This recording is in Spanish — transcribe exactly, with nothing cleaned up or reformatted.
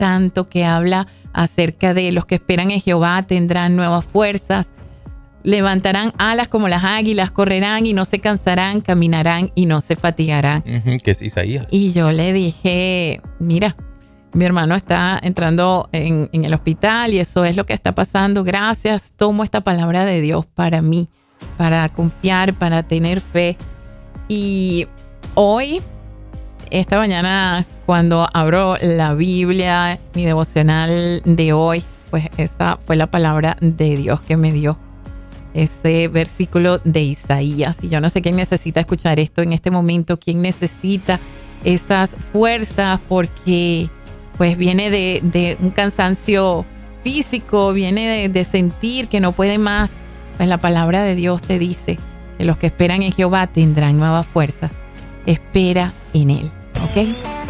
tanto, que habla acerca de los que esperan en Jehová tendrán nuevas fuerzas, levantarán alas como las águilas, correrán y no se cansarán, caminarán y no se fatigarán. Uh-huh, que es Isaías. Y yo le dije, mira, mi hermano está entrando en, en el hospital y eso es lo que está pasando. Gracias, tomo esta palabra de Dios para mí, para confiar, para tener fe. Y hoy, esta mañana, cuando abro la Biblia, mi devocional de hoy, pues esa fue la palabra de Dios que me dio. Ese versículo de Isaías. Y yo no sé quién necesita escuchar esto en este momento, quién necesita esas fuerzas, porque pues viene de, de un cansancio físico, viene de, de sentir que no puede más. Pues la palabra de Dios te dice que los que esperan en Jehová tendrán nuevas fuerzas. Espera en Él, ¿ok?